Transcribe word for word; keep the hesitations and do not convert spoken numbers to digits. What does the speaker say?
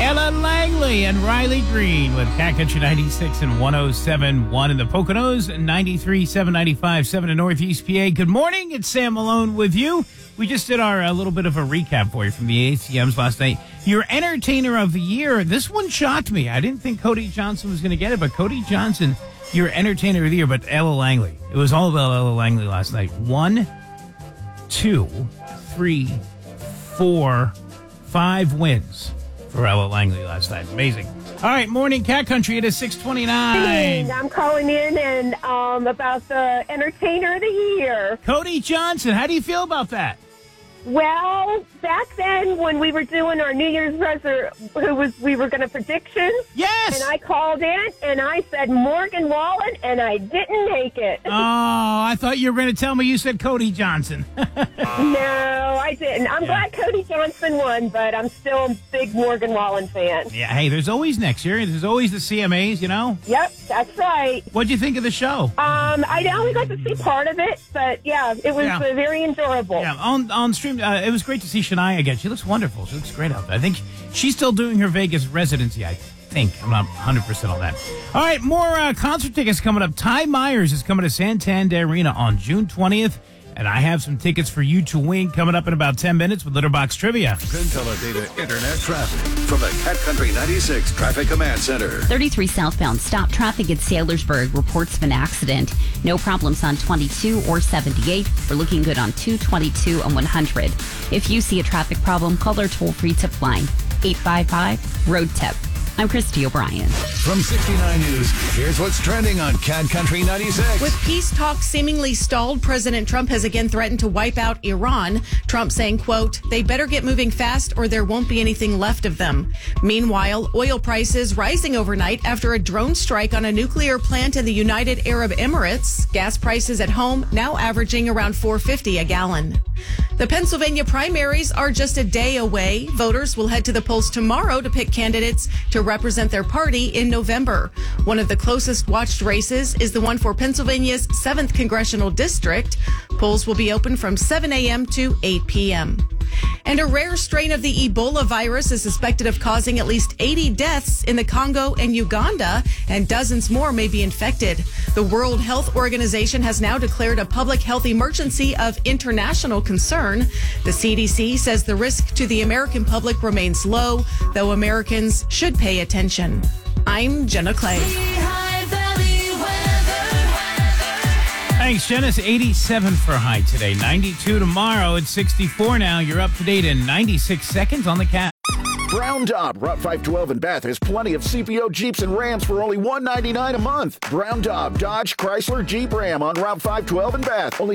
Ella Langley and Riley Green with Cat Country ninety-six and one oh seven point one in the Poconos, ninety-three point seven, ninety-five point seven in Northeast P A. Good morning. It's Sam Malone with you. We just did our a little bit of a recap for you from the A C Ms last night. Your Entertainer of the Year, this one shocked me. I didn't think Cody Johnson was going to get it, but Cody Johnson, your Entertainer of the Year, but Ella Langley. It was all about Ella Langley last night. One, two, three, four, five wins for Ella Langley last night. Amazing. All right, morning Cat Country. It is six twenty-nine. I'm calling in and um, about the Entertainer of the Year. Cody Johnson, how do you feel about that? Well, back then when we were doing our New Year's resolution, who was we were going to predictions. Yes. And I called in and I said Morgan Wallen, and I didn't make it. Oh, I thought you were going to tell me you said Cody Johnson. No, I didn't. I'm Yeah. glad Cody Johnson won, but I'm still a big Morgan Wallen fan. Yeah, hey, there's always next year. There's always the C M As, you know? Yep, that's right. What'd you think of the show? Um, I only got to see part of it, but yeah, it was Yeah. uh, very enjoyable. Yeah, on on stream, uh, it was great to see Shania again. She looks wonderful. She looks great out there. I think she's still doing her Vegas residency, I think. I'm not one hundred percent on that. All right, more uh, concert tickets coming up. Ty Myers is coming to Santander Arena on June twentieth. And I have some tickets for you to win coming up in about ten minutes with Litterbox Trivia. Data Internet traffic from the Cat Country ninety-six Traffic Command Center. thirty-three southbound. Stop traffic at Saylorsburg. Reports of an accident. No problems on twenty-two or seventy-eight. We're looking good on two, twenty-two, and one hundred. If you see a traffic problem, call our toll-free tip line, eight five five, road tip. I'm Christy O'Brien. From sixty-nine News, here's what's trending on Cat Country ninety-six. With peace talks seemingly stalled, President Trump has again threatened to wipe out Iran. Trump saying, quote, they better get moving fast or there won't be anything left of them. Meanwhile, oil prices rising overnight after a drone strike on a nuclear plant in the United Arab Emirates. Gas prices at home now averaging around four fifty a gallon. The Pennsylvania primaries are just a day away. Voters will head to the polls tomorrow to pick candidates to represent their party in November. One of the closest watched races is the one for Pennsylvania's seventh Congressional District. Polls will be open from seven a.m. to eight p.m. And a rare strain of the Ebola virus is suspected of causing at least eighty deaths in the Congo and Uganda, and dozens more may be infected. The World Health Organization has now declared a public health emergency of international concern. The C D C says the risk to the American public remains low, though Americans should pay attention. I'm Jenna Clay. Thanks, Jenna. It's eighty-seven for high today, ninety-two tomorrow. It's sixty-four now. You're up to date in ninety-six seconds on the Cat. Brown Daub, Route five twelve in Bath has plenty of C P O Jeeps and Rams for only one ninety-nine a month. Brown Daub, Dodge, Chrysler, Jeep, Ram on Route five twelve in Bath. Only